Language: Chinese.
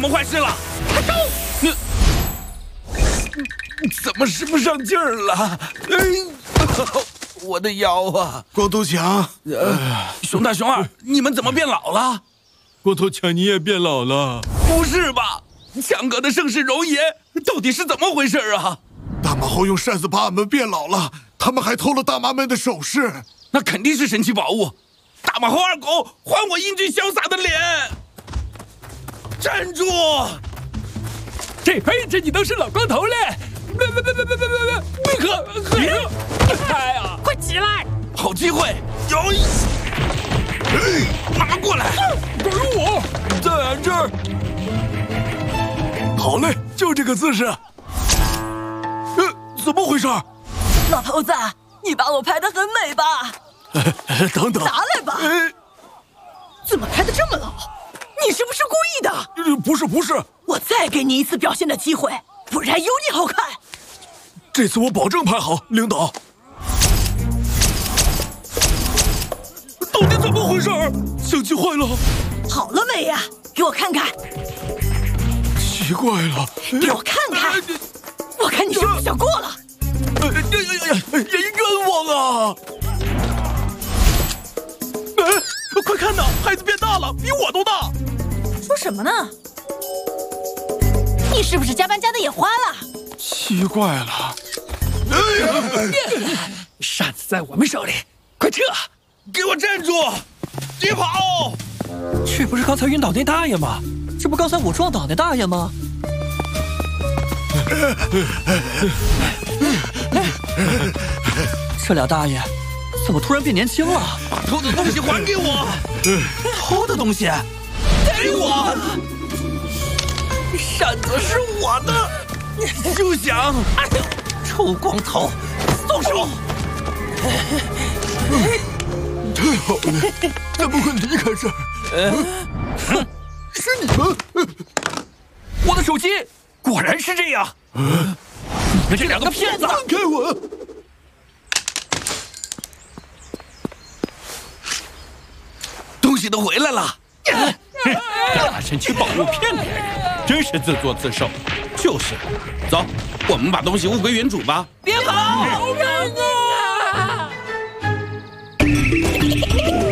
么坏事了？快走！怎么使不上劲儿了？我的腰啊！ 光头强， 熊大、熊二，你们怎么变老了？ 光头强，你也变老了？ 不是吧？强哥的盛世容颜到底是怎么回事啊？ 大马猴用扇子把俺们变老了，他们还偷了大妈们的首饰， 那肯定是神奇宝物。大马猴二狗，还我英俊潇洒的脸！站住！ 这回这你都是老光头了！开啊！ 快起来！ 好机会，有！拿过来！ 给我！ 在俺这儿。好嘞，就这个姿势。怎么回事？ 老头子，你把我拍得很美吧？ 等等， 拿来吧！怎么拍得这么老？你是不是故意的？ 不是， 我再给你一次表现的机会，不然有你好看。 这次我保证拍好，领导。到底怎么回事？相机坏了。 好了没呀？给我看看。 奇怪了， 给我看看。我看你是不是想过了？ 冤枉啊！ 快看呐，孩子变大了，比我都大。 说什么呢？你是不是加班加的眼花了？ 奇怪了。 扇子在我们手里，快撤！ 给我站住！别跑！ 这不是刚才晕倒那大爷吗？这不刚才我撞倒那大爷吗？这俩大爷怎么突然变年轻了？ 偷的东西还给我！偷的东西，给我！扇子是我的，休想！臭光头，松手！ 太好了，咱们快离开这儿。是你们！ 我的手机，果然是这样。你们这两个骗子！ 放开我！ 东西都回来了。 拿神奇宝物骗别人，真是自作自受。 就是，走，我们把东西物归原主吧。 别跑！饶命啊！